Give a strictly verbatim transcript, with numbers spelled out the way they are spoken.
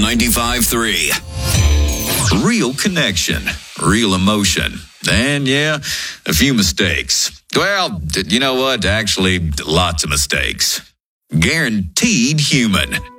ninety-five three. Real connection, real emotion, and yeah, a few mistakes. Well, you know what? Actually, lots of mistakes. Guaranteed human.